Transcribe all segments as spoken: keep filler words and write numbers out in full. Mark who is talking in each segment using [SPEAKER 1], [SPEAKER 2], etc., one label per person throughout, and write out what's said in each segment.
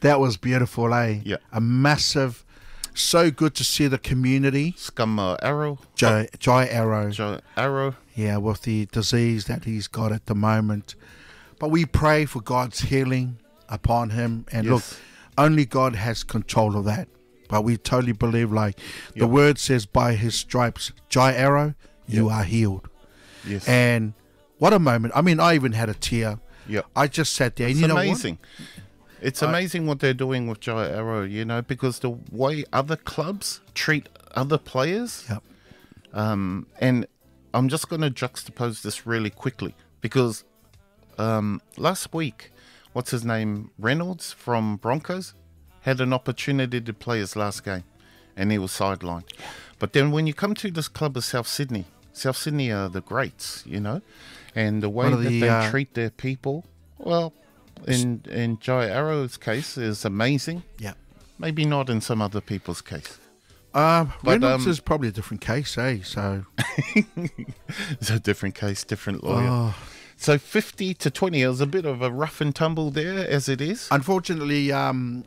[SPEAKER 1] That was beautiful, eh?
[SPEAKER 2] Yeah.
[SPEAKER 1] A massive, so good to see the community.
[SPEAKER 2] Scum uh, Arrow.
[SPEAKER 1] Jai, Jai Arrow.
[SPEAKER 2] Jai Arrow.
[SPEAKER 1] Yeah, with the disease that he's got at the moment. But we pray for God's healing upon him. And
[SPEAKER 2] Yes.
[SPEAKER 1] look, only God has control of that. But we totally believe, like, the
[SPEAKER 2] Yep.
[SPEAKER 1] word says, by his stripes, Jai Arrow, you
[SPEAKER 2] Yep.
[SPEAKER 1] are healed.
[SPEAKER 2] Yes.
[SPEAKER 1] And what a moment. I mean, I even had a tear.
[SPEAKER 2] Yep.
[SPEAKER 1] I just sat there.
[SPEAKER 2] It's
[SPEAKER 1] and you know what?
[SPEAKER 2] amazing. It's
[SPEAKER 1] I-
[SPEAKER 2] amazing what they're doing with Jai Arrow, you know, because the way other clubs treat other players.
[SPEAKER 1] Yep.
[SPEAKER 2] Um, and I'm just going to juxtapose this really quickly because um, last week, what's his name, Reynolds from Broncos, had an opportunity to play his last game, and he was sidelined. But then when you come to this club of South Sydney, South Sydney are the greats, you know, and the way
[SPEAKER 1] One of
[SPEAKER 2] that
[SPEAKER 1] the,
[SPEAKER 2] they
[SPEAKER 1] uh,
[SPEAKER 2] treat their people, well, in in Jai Arrow's case, is amazing.
[SPEAKER 1] Yeah.
[SPEAKER 2] Maybe not in some other people's case.
[SPEAKER 1] Um,
[SPEAKER 2] But,
[SPEAKER 1] Reynolds
[SPEAKER 2] um,
[SPEAKER 1] is probably a different case, eh? So,
[SPEAKER 2] It's a different case, different lawyer.
[SPEAKER 1] oh,
[SPEAKER 2] So fifty to twenty, it was a bit of a rough and tumble there, as it is.
[SPEAKER 1] unfortunately, um,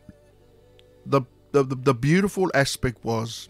[SPEAKER 1] the, the the the beautiful aspect was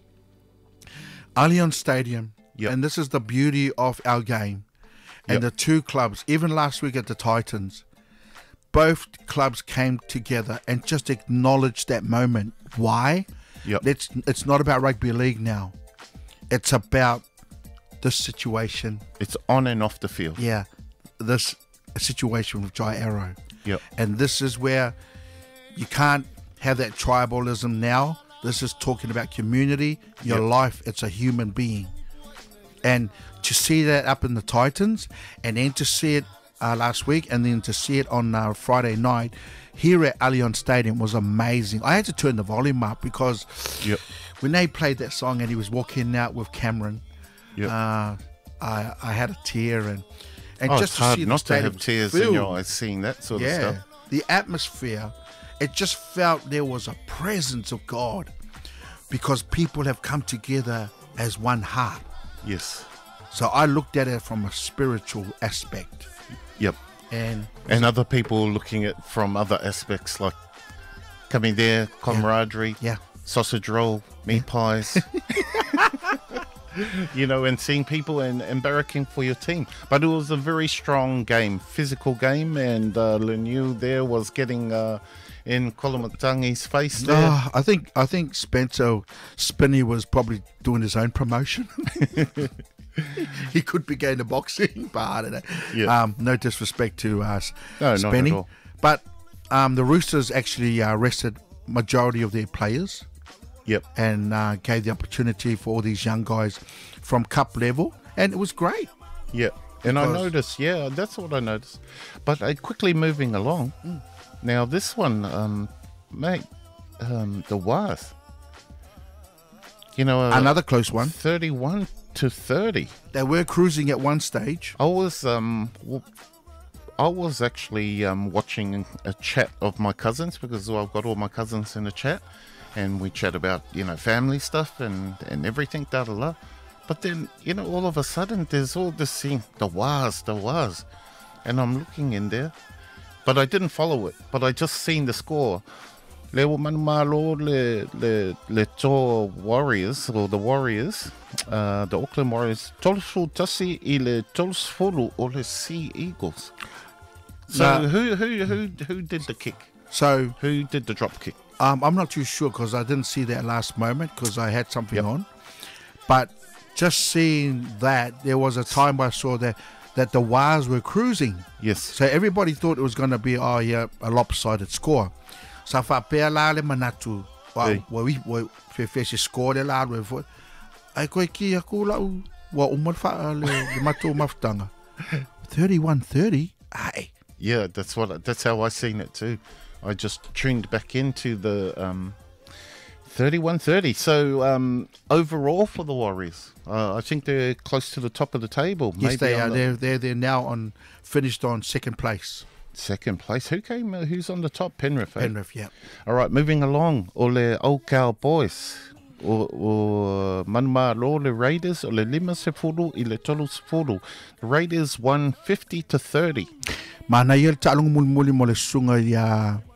[SPEAKER 1] Allianz Stadium,
[SPEAKER 2] Yep.
[SPEAKER 1] and this is the beauty of our game. And
[SPEAKER 2] Yep.
[SPEAKER 1] the two clubs, even last week at the Titans, both clubs came together and just acknowledged that moment. Why?
[SPEAKER 2] Yep.
[SPEAKER 1] It's it's not about rugby league now. It's about this situation.
[SPEAKER 2] It's on and off the field.
[SPEAKER 1] Yeah, this situation with Jai Arrow.
[SPEAKER 2] Yep.
[SPEAKER 1] And this is where you can't have that tribalism now. This is talking about community, your
[SPEAKER 2] Yep.
[SPEAKER 1] life. It's a human being. And to see that up in the Titans, and then to see it uh, last week, and then to see it on uh, Friday night here at Allianz Stadium was amazing. I had to turn the volume up because
[SPEAKER 2] Yep.
[SPEAKER 1] when they played that song and he was walking out with Cameron,
[SPEAKER 2] Yep.
[SPEAKER 1] uh, I, I had a tear. And, and
[SPEAKER 2] oh,
[SPEAKER 1] just
[SPEAKER 2] it's
[SPEAKER 1] to
[SPEAKER 2] hard
[SPEAKER 1] see the
[SPEAKER 2] not to
[SPEAKER 1] stadium
[SPEAKER 2] have tears in
[SPEAKER 1] filled.
[SPEAKER 2] your eyes seeing that sort of
[SPEAKER 1] Yeah,
[SPEAKER 2] stuff.
[SPEAKER 1] the atmosphere, it just felt there was a presence of God because people have come together as one heart.
[SPEAKER 2] Yes.
[SPEAKER 1] So I looked at it from a spiritual aspect.
[SPEAKER 2] Yep.
[SPEAKER 1] And
[SPEAKER 2] And other people looking at from other aspects like coming there, camaraderie,
[SPEAKER 1] yeah,
[SPEAKER 2] sausage roll, meat pies. You know, and seeing people and, and barracking for your team. But it was a very strong game, physical game, and uh, Lemieux there was getting uh, in Kolomatangi's face there.
[SPEAKER 1] Ah, I think I think Spencer Spinney was probably doing his own promotion. He could be going to boxing, but I don't know.
[SPEAKER 2] Yeah.
[SPEAKER 1] Um, no disrespect to uh,
[SPEAKER 2] No, not at
[SPEAKER 1] Spinney,
[SPEAKER 2] all.
[SPEAKER 1] but um, the Roosters actually uh, rested majority of their players.
[SPEAKER 2] Yep.
[SPEAKER 1] And uh, gave the opportunity for all these young guys from cup level, and it was great.
[SPEAKER 2] Yeah, and I
[SPEAKER 1] Because-
[SPEAKER 2] noticed, yeah, that's what I noticed. But uh, quickly moving along, now this one, um, mate, um, the Wars, you know, uh,
[SPEAKER 1] Another close one.
[SPEAKER 2] thirty-one to thirty.
[SPEAKER 1] They were cruising at one stage.
[SPEAKER 2] I was, um, w- I was actually um, watching a chat of my cousins because I've got all my cousins in the chat, and we chat about, you know, family stuff and, and everything, da da da. But then, you know, all of a sudden there's all this thing, the Wars, the Wars. And I'm looking in there, but I didn't follow it, but I just seen the score. Le Manumalo, le, le, le to Warriors, or the Warriors, uh, the Auckland Warriors, Tolsu Tasi i le Tolsfulu or the Sea Eagles. So
[SPEAKER 1] Nah.
[SPEAKER 2] who, who, who, who did the kick?
[SPEAKER 1] So
[SPEAKER 2] Who did the drop kick?
[SPEAKER 1] um, I'm not too sure because I didn't see that last moment because I had something
[SPEAKER 2] Yep.
[SPEAKER 1] on. But just seeing that, there was a time I saw that that the Wars were cruising.
[SPEAKER 2] Yes.
[SPEAKER 1] So everybody thought it was going to be, oh yeah, a lopsided score. So fa pea la le manatu. Wa
[SPEAKER 2] Hey.
[SPEAKER 1] wa we wa fe fe se score le la we fo. Ai koe ki aku la u wa umar fa le le matu maftanga. thirty-one thirty. Ai.
[SPEAKER 2] Yeah, that's what. That's how I seen it too. I just tuned back into the um, thirty-one thirty. So um, overall for the Warriors, uh, I think they're close to the top of the table.
[SPEAKER 1] Yes, they
[SPEAKER 2] on
[SPEAKER 1] are.
[SPEAKER 2] the
[SPEAKER 1] They're they're they're now on finished on second place.
[SPEAKER 2] second place. Who came? Uh, who's on the top? Penrith. eh?
[SPEAKER 1] Penrith, yeah.
[SPEAKER 2] All right, moving along. O le Old Cow Boys. O, o manuma lo le Raiders o le lima se furu i le tolu se furu. The Raiders won fifty to thirty.
[SPEAKER 1] Mana ia le talungu muli muli mo le sunga ia